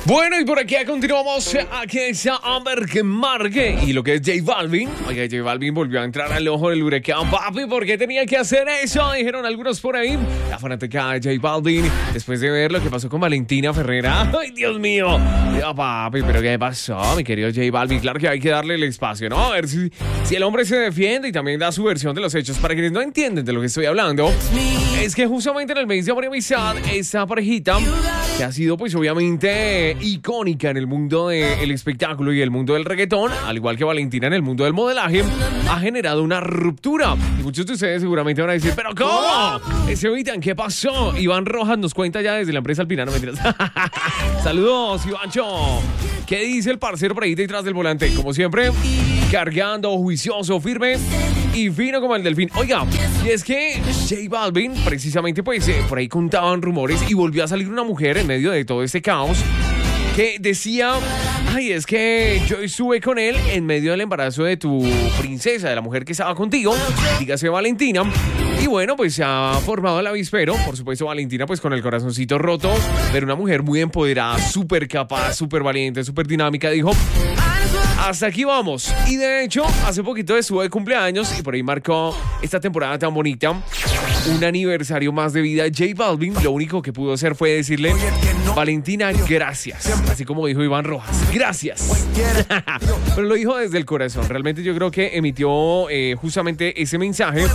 Bueno, y por aquí continuamos. Aquí está Amber que marque. Y lo que es J Balvin. Oiga, J Balvin volvió a entrar al ojo del huracán. Papi, ¿por qué tenía que hacer eso? Dijeron algunos por ahí. La fanática de J Balvin, después de ver lo que pasó con Valentina Ferrera. ¡Ay, Dios mío! Ya, papi, ¿pero qué pasó, mi querido J Balvin? Claro que hay que darle el espacio, ¿no? A ver si el hombre se defiende y también da su versión de los hechos. Para quienes no entienden de lo que estoy hablando, es que justamente en el mes de amor y amistad, esa parejita que ha sido, pues, obviamente icónica en el mundo del espectáculo y el mundo del reggaetón, al igual que Valentina en el mundo del modelaje, ha generado una ruptura. Y muchos de ustedes seguramente van a decir, ¿pero cómo? Ese Vitan, ¿qué pasó? Iván Rojas nos cuenta ya desde la empresa Alpina, no mentiras. Saludos, Ivancho. ¿Qué dice el parcero por ahí detrás del volante? Como siempre, cargando, juicioso, firme y fino como el delfín. Oiga, y es que J Balvin, precisamente, pues, por ahí contaban rumores y volvió a salir una mujer en medio de todo este caos que decía, ay, es que yo estuve con él en medio del embarazo de tu princesa, de la mujer que estaba contigo, dígase Valentina. Y bueno, pues se ha formado el avispero. Por supuesto, Valentina, pues con el corazoncito roto, pero una mujer muy empoderada, súper capaz, súper valiente, súper dinámica, dijo, hasta aquí vamos. Y de hecho, hace poquito estuvo de cumpleaños y por ahí marcó esta temporada tan bonita, un aniversario más de vida de J Balvin. Lo único que pudo hacer fue decirle, Valentina, gracias. Así como dijo Iván Rojas, gracias. Pero lo dijo desde el corazón. Realmente yo creo que emitió justamente ese mensaje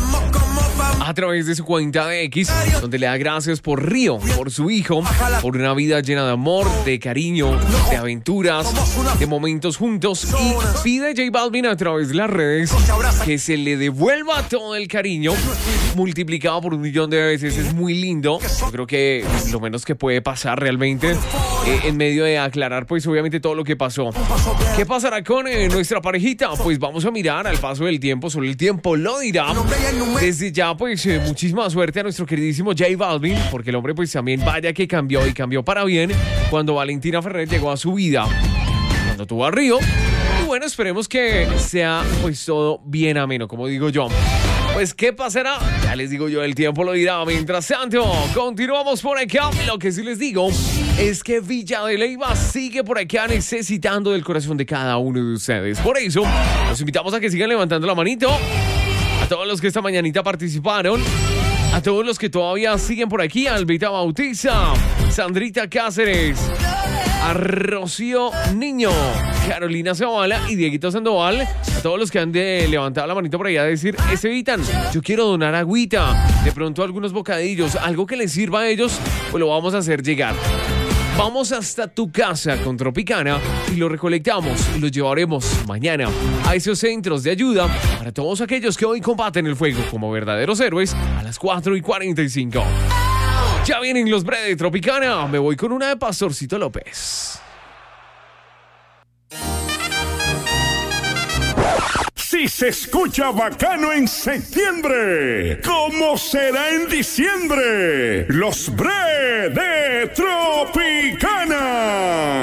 a través de su cuenta de X, donde le da gracias por Río, por su hijo, por una vida llena de amor, de cariño, de aventuras, de momentos juntos, y pide a J Balvin a través de las redes que se le devuelva todo el cariño multiplicado por 1.000.000 de veces. Es muy lindo. Yo creo que lo menos que puede pasar realmente en medio de aclarar, pues, obviamente todo lo que pasó. ¿Qué pasará con nuestra parejita? Pues vamos a mirar al paso del tiempo. Solo el tiempo lo dirá. Desde ya, pues, muchísima suerte a nuestro queridísimo J Balvin, porque el hombre, pues, también vaya que cambió, y cambió para bien cuando Valentina Ferrer llegó a su vida, cuando tuvo a Río. Y bueno, esperemos que sea, pues, todo bien ameno, como digo yo. Pues, ¿qué pasará? Ya les digo yo, el tiempo lo dirá. Mientras tanto, continuamos por acá. Lo que sí les digo es que Villa de Leyva sigue por acá necesitando del corazón de cada uno de ustedes. Por eso, los invitamos a que sigan levantando la manito. A todos los que esta mañanita participaron, a todos los que todavía siguen por aquí, a Albita Bautiza, Sandrita Cáceres, a Rocío Niño, Carolina Zavala y Dieguito Sandoval, a todos los que han levantado la manita por allá a decir, ese Vitan, yo quiero donar agüita, de pronto algunos bocadillos, algo que les sirva a ellos, pues lo vamos a hacer llegar. Vamos hasta tu casa con Tropicana y lo recolectamos y lo llevaremos mañana a esos centros de ayuda para todos aquellos que hoy combaten el fuego como verdaderos héroes a las 4:45. Ya vienen los breves de Tropicana. Me voy con una de Pastorcito López. Si se escucha bacano en septiembre, ¿cómo será en diciembre? Los Bre de Tropicana.